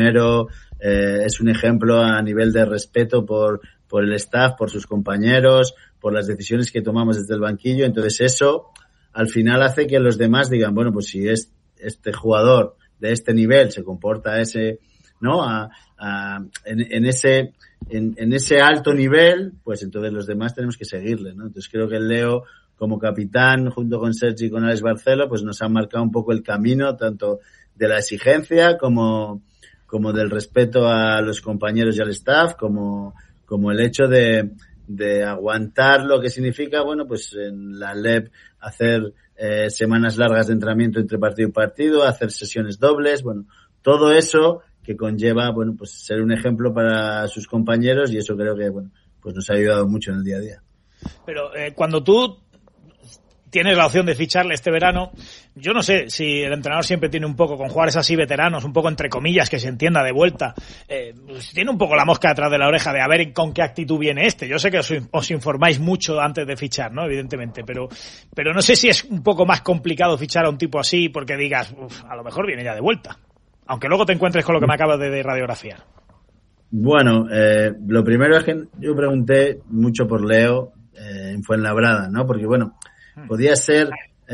es un ejemplo a nivel de respeto por el staff, por sus compañeros, por las decisiones que tomamos desde el banquillo. Entonces eso al final hace que los demás digan, bueno, pues si este jugador de este nivel se comporta ¿no? En ese alto nivel, pues entonces los demás tenemos que seguirle, ¿no? Entonces creo que el Leo, como capitán, junto con Sergi y con Alex Barcelo, pues nos han marcado un poco el camino, tanto de la exigencia como del respeto a los compañeros y al staff, como el hecho de aguantar lo que significa, bueno, pues en la LEP hacer semanas largas de entrenamiento entre partido y partido, hacer sesiones dobles, bueno, todo eso que conlleva, bueno, pues ser un ejemplo para sus compañeros, y eso creo que, bueno, pues nos ha ayudado mucho en el día a día. Pero cuando tú tienes la opción de ficharle este verano, yo no sé si el entrenador siempre tiene un poco, con jugadores así veteranos, un poco entre comillas, que se entienda de vuelta, pues tiene un poco la mosca detrás de la oreja de a ver con qué actitud viene este. Yo sé que os informáis mucho antes de fichar, ¿no? Evidentemente, pero no sé si es un poco más complicado fichar a un tipo así porque digas, a lo mejor viene ya de vuelta. Aunque luego te encuentres con lo que me acabas de radiografiar. Bueno, lo primero es que yo pregunté mucho por Leo en Fuenlabrada, ¿no? Porque, bueno, podía ser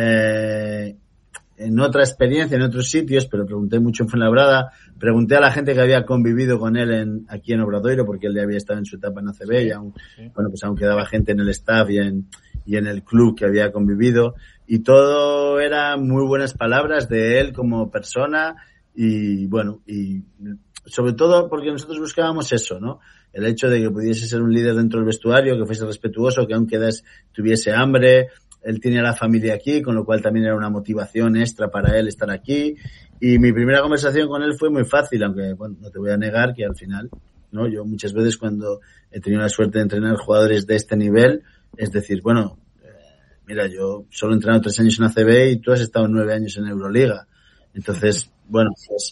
en otra experiencia, en otros sitios, pero pregunté mucho en Fuenlabrada. Pregunté a la gente que había convivido con él aquí en Obradoiro, porque él ya había estado en su etapa en ACB y aún, bueno, pues aún quedaba gente en el staff y en el club que había convivido. Y todo eran muy buenas palabras de él como persona. Y bueno, y sobre todo porque nosotros buscábamos eso, ¿no? El hecho de que pudiese ser un líder dentro del vestuario, que fuese respetuoso, que aunque tuviese hambre. Él tenía la familia aquí, con lo cual también era una motivación extra para él estar aquí. Y mi primera conversación con él fue muy fácil, aunque, bueno, no te voy a negar que al final, ¿no? Yo muchas veces cuando he tenido la suerte de entrenar jugadores de este nivel, es decir, bueno, mira, yo solo he entrenado 3 años en ACB y tú has estado 9 años en Euroliga. Entonces, bueno, pues,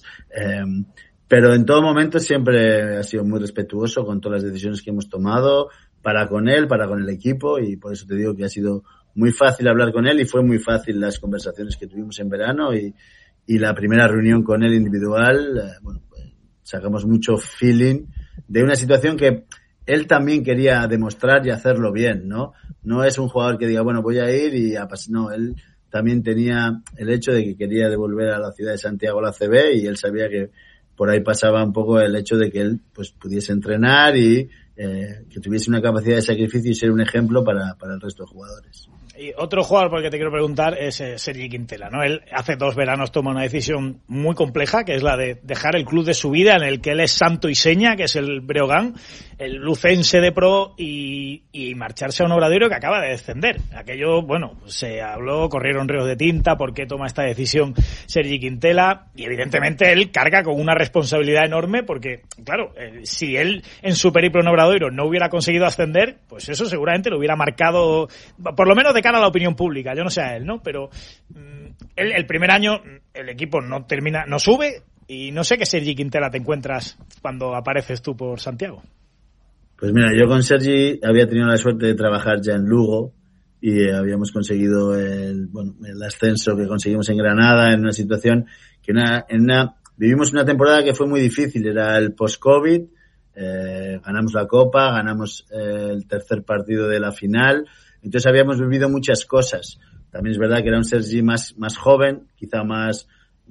pero en todo momento siempre ha sido muy respetuoso con todas las decisiones que hemos tomado, para con él, para con el equipo, y por eso te digo que ha sido muy fácil hablar con él y fue muy fácil las conversaciones que tuvimos en verano y la primera reunión con él individual, bueno, pues sacamos mucho feeling de una situación que él también quería demostrar y hacerlo bien, ¿no? No es un jugador que diga, bueno, voy a ir y no, él también tenía el hecho de que quería devolver a la ciudad de Santiago la CB y él sabía que por ahí pasaba un poco el hecho de que él pues pudiese entrenar y que tuviese una capacidad de sacrificio y ser un ejemplo para el resto de jugadores. Y otro jugador por el que te quiero preguntar es Sergi Quintela, ¿no? Él hace 2 veranos toma una decisión muy compleja, que es la de dejar el club de su vida, en el que él es santo y seña, que es el Breogán, el lucense de pro, y marcharse a un Obradoiro que acaba de descender. Aquello, bueno, se habló, corrieron ríos de tinta, ¿por qué toma esta decisión Sergi Quintela? Y evidentemente él carga con una responsabilidad enorme, porque, claro, si él en su periplo en Obradoiro no hubiera conseguido ascender, pues eso seguramente lo hubiera marcado, por lo menos de cara a la opinión pública, yo no sé a él, ¿no? Pero él, el primer año el equipo no sube, y no sé qué Sergi Quintela te encuentras cuando apareces tú por Santiago. Pues mira, yo con Sergi había tenido la suerte de trabajar ya en Lugo y habíamos conseguido el ascenso que conseguimos en Granada en una situación que vivimos una temporada que fue muy difícil, era el post-COVID, ganamos la Copa, ganamos el tercer partido de la final. Entonces habíamos vivido muchas cosas. También es verdad que era un Sergi más joven, quizá más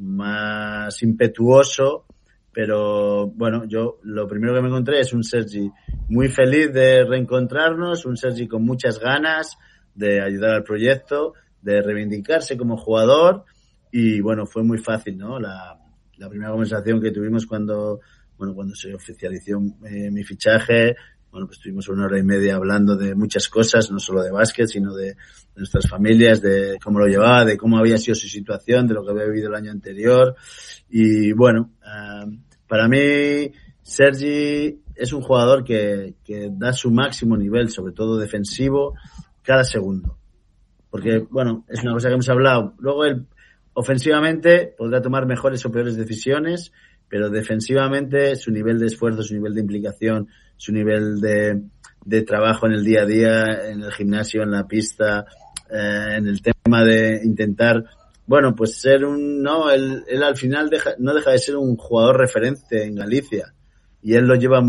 impetuoso, pero bueno, yo lo primero que me encontré es un Sergi muy feliz de reencontrarnos, un Sergi con muchas ganas de ayudar al proyecto, de reivindicarse como jugador, y bueno, fue muy fácil, ¿no? La primera conversación que tuvimos cuando se oficializó mi fichaje. Bueno, pues estuvimos 1 hora y media hablando de muchas cosas, no solo de básquet, sino de nuestras familias, de cómo lo llevaba, de cómo había sido su situación, de lo que había vivido el año anterior. Y bueno, para mí Sergi es un jugador que da su máximo nivel, sobre todo defensivo, cada segundo. Porque, bueno, es una cosa que hemos hablado. Luego él ofensivamente podrá tomar mejores o peores decisiones, pero defensivamente su nivel de esfuerzo, su nivel de implicación, su nivel de trabajo en el día a día, en el gimnasio, en la pista, en el tema de intentar bueno, pues ser él al final no deja de ser un jugador referente en Galicia y él lo lleva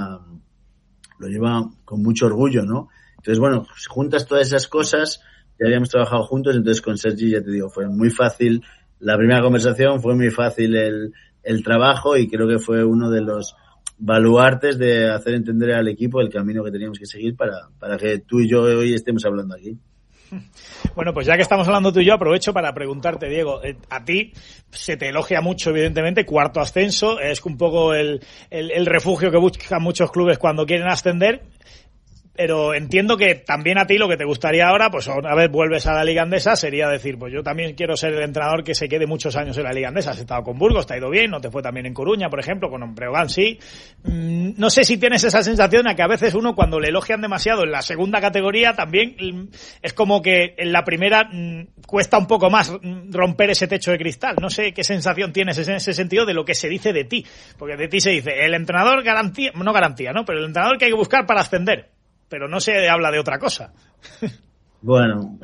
con mucho orgullo, ¿no? Entonces, bueno, si juntas todas esas cosas, ya habíamos trabajado juntos, entonces con Sergi, ya te digo, fue muy fácil la primera conversación, fue muy fácil el trabajo y creo que fue uno de los baluartes de hacer entender al equipo el camino que teníamos que seguir para que tú y yo hoy estemos hablando aquí. Bueno, pues ya que estamos hablando tú y yo, aprovecho para preguntarte, Diego, a ti se te elogia mucho, evidentemente, 4º ascenso, es un poco el refugio que buscan muchos clubes cuando quieren ascender. Pero entiendo que también a ti lo que te gustaría ahora, pues una vez vuelves a la Liga Andesa, sería decir, pues yo también quiero ser el entrenador que se quede muchos años en la Liga Andesa. Has estado con Burgos, te ha ido bien, no te fue también en Coruña, por ejemplo, con Breogán sí. No sé si tienes esa sensación a que a veces uno cuando le elogian demasiado en la segunda categoría también es como que en la primera cuesta un poco más romper ese techo de cristal. No sé qué sensación tienes en ese sentido de lo que se dice de ti. Porque de ti se dice, el entrenador no garantía, ¿no? Pero el entrenador que hay que buscar para ascender. Pero no se habla de otra cosa. Bueno,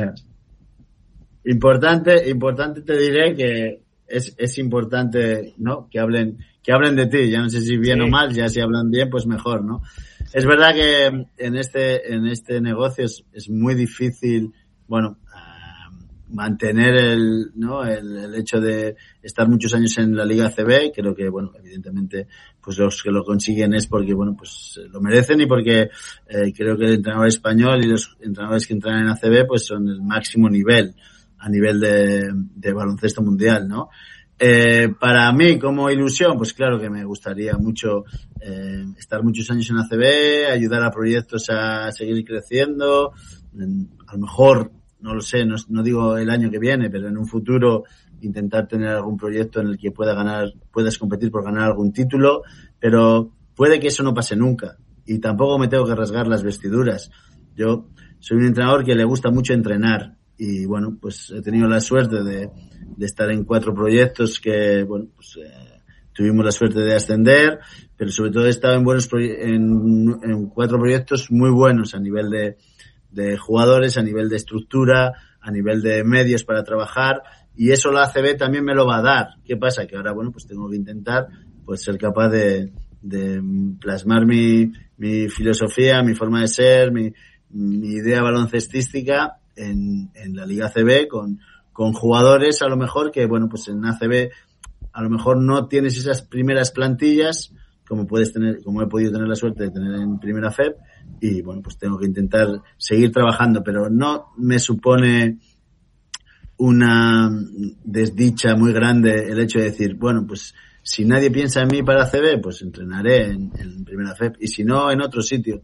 importante te diré que es importante, ¿no? Que hablen de ti. Ya no sé si bien o mal, ya si hablan bien, pues mejor, ¿no? Es verdad que en este negocio es muy difícil, bueno, mantener el hecho de estar muchos años en la Liga ACB. Creo que, bueno, evidentemente, pues los que lo consiguen es porque, bueno, pues lo merecen y porque creo que el entrenador español y los entrenadores que entran en ACB pues son el máximo nivel a nivel de baloncesto mundial, ¿no? Para mí, como ilusión, pues claro que me gustaría mucho estar muchos años en ACB, ayudar a proyectos a seguir creciendo, a lo mejor, no lo sé, no digo el año que viene, pero en un futuro intentar tener algún proyecto en el que puedas competir por ganar algún título, pero puede que eso no pase nunca y tampoco me tengo que rasgar las vestiduras. Yo soy un entrenador que le gusta mucho entrenar y bueno, pues he tenido la suerte de estar en 4 proyectos que, bueno, pues tuvimos la suerte de ascender, pero sobre todo he estado en 4 proyectos muy buenos a nivel de jugadores, a nivel de estructura, a nivel de medios para trabajar, y eso la ACB también me lo va a dar. ¿Qué pasa? Que ahora, bueno, pues tengo que intentar pues ser capaz de plasmar mi filosofía, mi forma de ser, mi idea baloncestística en la Liga ACB con jugadores a lo mejor que, bueno, pues en ACB a lo mejor no tienes esas primeras plantillas como he podido tener la suerte de tener en Primera FEP, y bueno, pues tengo que intentar seguir trabajando, pero no me supone una desdicha muy grande el hecho de decir, bueno, pues si nadie piensa en mí para ACB, pues entrenaré en Primera FEP, y si no, en otro sitio,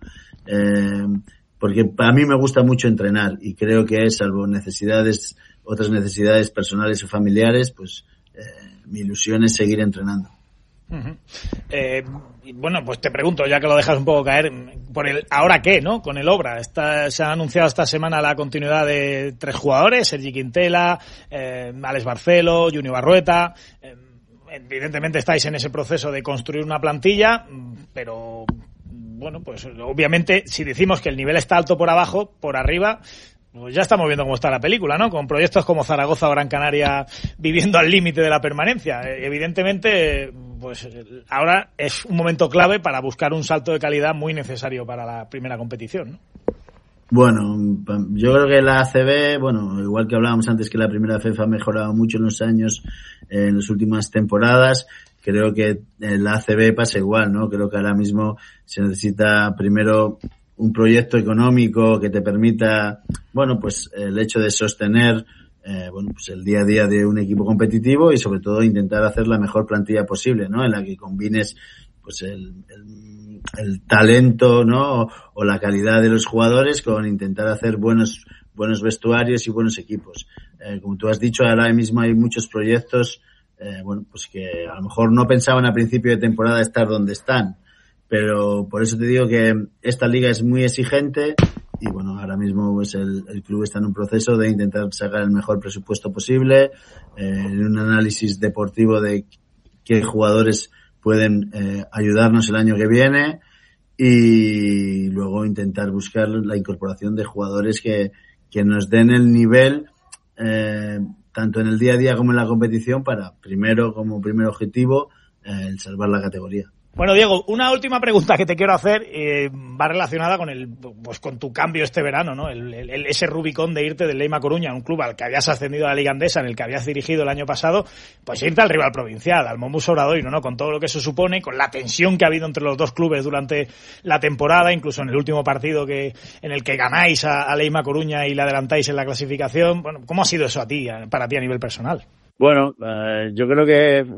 porque a mí me gusta mucho entrenar y creo que salvo otras necesidades personales o familiares, pues mi ilusión es seguir entrenando. Uh-huh. Bueno, pues te pregunto, ya que lo dejas un poco caer, por el ahora qué, ¿no? Con el Obra. Se ha anunciado esta semana la continuidad de 3 jugadores, Sergi Quintela, Alex Barcelo, Junior Barrueta. Evidentemente estáis en ese proceso de construir una plantilla, pero bueno, pues obviamente si decimos que el nivel está alto por abajo, por arriba, pues ya estamos viendo cómo está la película, ¿no? Con proyectos como Zaragoza o Gran Canaria viviendo al límite de la permanencia. Evidentemente, pues ahora es un momento clave para buscar un salto de calidad muy necesario para la primera competición, ¿no? Bueno, yo creo que la ACB, bueno, igual que hablábamos antes que la primera FEF ha mejorado mucho en los años, en las últimas temporadas, creo que la ACB pasa igual, ¿no? Creo que ahora mismo se necesita primero un proyecto económico que te permita, bueno, pues el hecho de sostener, bueno, pues el día a día de un equipo competitivo y sobre todo intentar hacer la mejor plantilla posible, ¿no? En la que combines, pues el talento, ¿no? O la calidad de los jugadores con intentar hacer buenos vestuarios y buenos equipos. Como tú has dicho, ahora mismo hay muchos proyectos, bueno, pues que a lo mejor no pensaban a principio de temporada estar donde están, pero por eso te digo que esta liga es muy exigente y bueno, ahora mismo pues el club está en un proceso de intentar sacar el mejor presupuesto posible, en un análisis deportivo de qué jugadores pueden ayudarnos el año que viene y luego intentar buscar la incorporación de jugadores que nos den el nivel tanto en el día a día como en la competición, para como primer objetivo el salvar la categoría. Bueno, Diego, una última pregunta que te quiero hacer va relacionada con con tu cambio este verano, ¿no? Ese Rubicón de irte del Leima Coruña, un club al que habías ascendido a la Liga Andesa, en el que habías dirigido el año pasado, pues irte al rival provincial, al Mombus Obradoiro, ¿no? Con todo lo que eso supone, con la tensión que ha habido entre los dos clubes durante la temporada, incluso en el último partido en el que ganáis a Leima Coruña y le adelantáis en la clasificación. Bueno, ¿cómo ha sido eso para ti a nivel personal? Bueno, yo creo que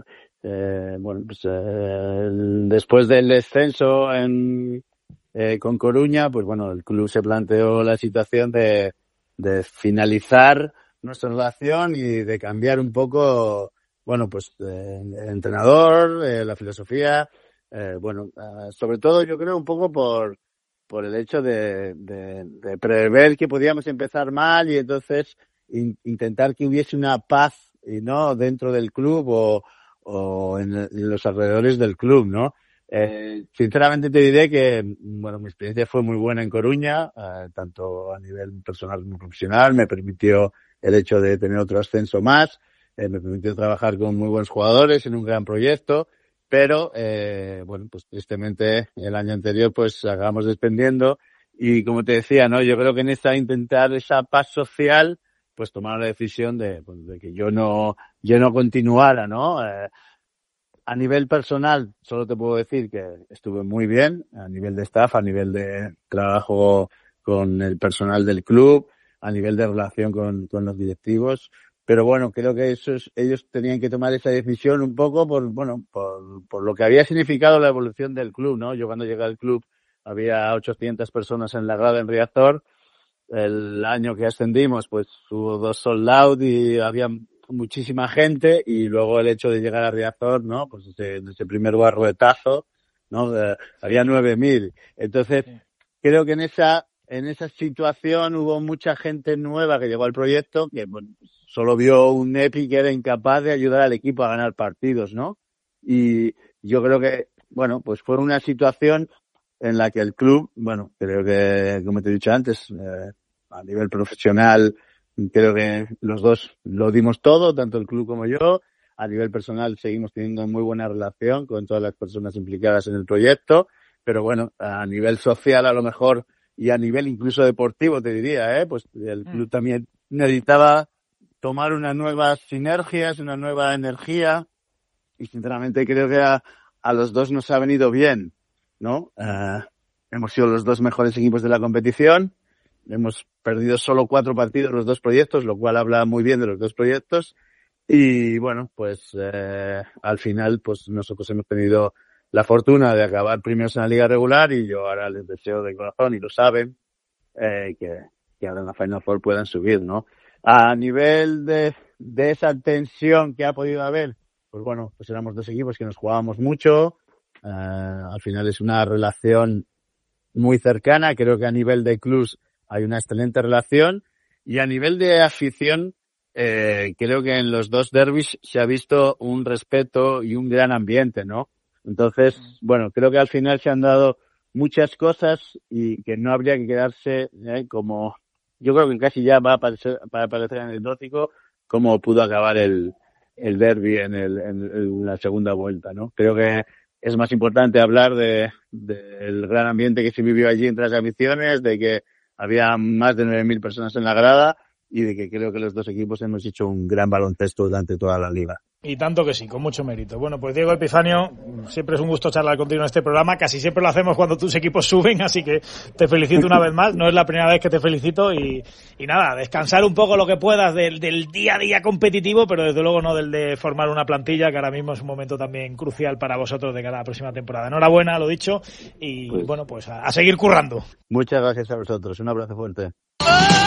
después del descenso con Coruña, pues bueno, el club se planteó la situación de finalizar nuestra relación y de cambiar un poco, bueno, pues el entrenador, la filosofía, sobre todo yo creo un poco por el hecho de prever que podíamos empezar mal y entonces intentar que hubiese una paz, y no dentro del club o en los alrededores del club, ¿no? Sinceramente te diré que, bueno, mi experiencia fue muy buena en Coruña, tanto a nivel personal como profesional. Me permitió el hecho de tener otro ascenso más, me permitió trabajar con muy buenos jugadores en un gran proyecto, pero, pues tristemente el año anterior pues acabamos descendiendo y como te decía, ¿no? Yo creo que en intentar esa paz social, pues tomaron la decisión de que yo no continuara, ¿no? A nivel personal, solo te puedo decir que estuve muy bien, a nivel de staff, a nivel de trabajo con el personal del club, a nivel de relación con los directivos, pero bueno, creo que ellos tenían que tomar esa decisión un poco por lo que había significado la evolución del club, ¿no? Yo cuando llegué al club había 800 personas en la grada en Riazor. El año que ascendimos, pues hubo 2 sold out y había muchísima gente, y luego el hecho de llegar a Riazor, ¿no? Pues ese primer barruetazo, ¿no? Había 9.000. Entonces, creo que en esa situación hubo mucha gente nueva que llegó al proyecto que, bueno, solo vio un Epi que era incapaz de ayudar al equipo a ganar partidos, ¿no? Y yo creo que, bueno, pues fue una situación en la que el club, bueno, creo que, como te he dicho antes, a nivel profesional, creo que los dos lo dimos todo, tanto el club como yo. A nivel personal seguimos teniendo muy buena relación con todas las personas implicadas en el proyecto, pero bueno, a nivel social a lo mejor y a nivel incluso deportivo te diría, pues el club también necesitaba tomar unas nuevas sinergias, una nueva energía, y sinceramente creo que a los dos nos ha venido bien, ¿no? Hemos sido los 2 mejores equipos de la competición, hemos perdido solo 4 partidos los 2 proyectos, lo cual habla muy bien de los 2 proyectos, y bueno, pues al final pues nosotros hemos tenido la fortuna de acabar primeros en la liga regular, y yo ahora les deseo de corazón, y lo saben, que ahora en la Final Four puedan subir, ¿no? A nivel de esa tensión que ha podido haber, pues bueno, pues éramos 2 equipos que nos jugábamos mucho. Al final es una relación muy cercana. Creo que a nivel de clubs hay una excelente relación, y a nivel de afición creo que en los 2 derbis se ha visto un respeto y un gran ambiente, ¿no? Entonces, bueno, creo que al final se han dado muchas cosas y que no habría que quedarse como, yo creo que casi ya va a parecer anecdótico cómo pudo acabar el derbi en la segunda vuelta, ¿no? Creo que es más importante hablar del gran ambiente que se vivió allí entre las aficiones, de que había más de 9.000 personas en la grada, y de que creo que los 2 equipos hemos hecho un gran baloncesto durante toda la liga. Y tanto que sí, con mucho mérito. Bueno, pues Diego Epifanio, siempre es un gusto charlar contigo en este programa. Casi siempre lo hacemos cuando tus equipos suben, así que te felicito una vez más. No es la primera vez que te felicito, y nada, descansar un poco lo que puedas del día a día competitivo, pero desde luego no del de formar una plantilla, que ahora mismo es un momento también crucial para vosotros de cara a la próxima temporada. Enhorabuena, lo dicho, y bueno, pues a seguir currando. Muchas gracias a vosotros. Un abrazo fuerte.